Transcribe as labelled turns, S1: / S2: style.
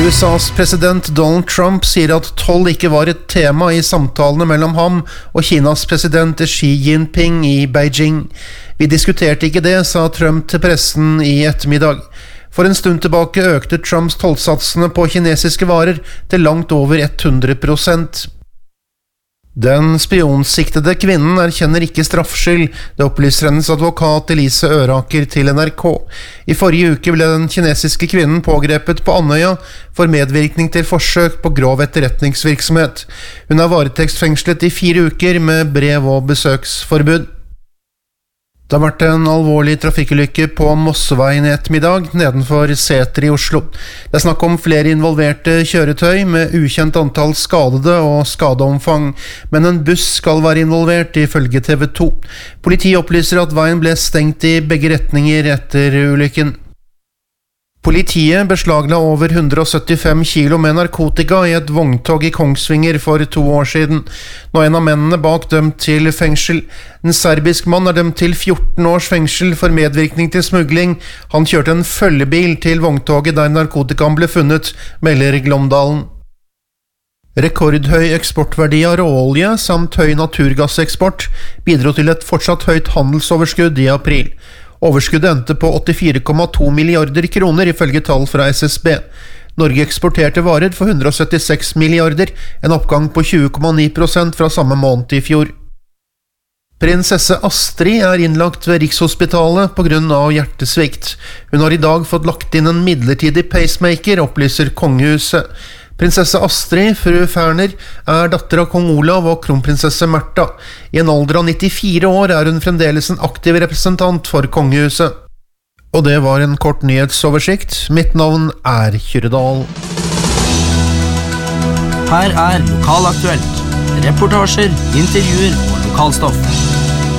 S1: USAs president Donald Trump sier at toll ikke var et tema i samtalene mellom ham og Kinas president Xi Jinping i Beijing. Vi diskuterte ikke det, sa Trump til pressen i ettermiddag. For en stund tilbake økte Trumps tollsatsene på kinesiske varer til langt over 100%. Den spionsiktede kvinnen erkjenner ikke straffskyld, det opplyser hennes advokat Elise Øraker til NRK. I forrige uke ble den kinesiske kvinnen pågrepet på Andøya for medvirkning til forsøk på grov etterretningsvirksomhet. Hun er varetektsfengslet i 4 uker med brev- og besøksforbud. Det har vært en alvorlig trafikkulykke på Mosseveien i ettermiddag, nedenfor Sæter i Oslo. Det er snakk om flere involverte kjøretøy med ukjent antall skadede og skadeomfang, men en buss skal være involvert ifølge TV 2. Politiet opplyser at veien ble stengt i begge retninger etter ulykken. Politiet beslagla over 175 kilo med narkotika i et vogntog i Kongsvinger for 2 år siden. Nå er en av mennene bak dømt til fengsel. En serbisk mann er dømt til 14 års fengsel for medvirkning til smugling. Han kjørte en følgebil til vogntoget der narkotikaen ble funnet, melder Glåmdalen. Rekordhøy eksportverdi av råolje samt høy naturgasseksport bidro til et fortsatt høyt handelsoverskudd i april. Overskuddet endte på 84,2 milliarder kroner ifølge tall fra SSB. Norge eksporterte varer for 176 milliarder, en oppgang på 20,9% fra samme måned i fjor. Prinsesse Astrid er innlagt ved Rikshospitalet på grunn av hjertesvikt. Hun har i dag fått lagt inn en midlertidig pacemaker, opplyser kongehuset. Prinsesse Astrid, fru Ferner, er datter av kong Olav og kronprinsesse Märtha. I en alder av 94 år er hun fremdeles en aktiv representant for kongehuset. Og det var en kort nyhetsoversikt. Mitt navn er Kyrre Dahl.
S2: Her er Lokalaktuelt. Reportasjer, intervjuer og lokalstoff.